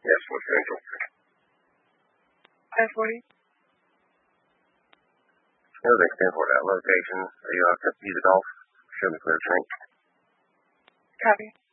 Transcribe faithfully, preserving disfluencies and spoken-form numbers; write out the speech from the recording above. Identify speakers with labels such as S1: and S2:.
S1: Yes, West Central.
S2: ten forty.
S1: Building ten forty, that location. Are you uh, use the golf? Show me clear train.
S2: Copy.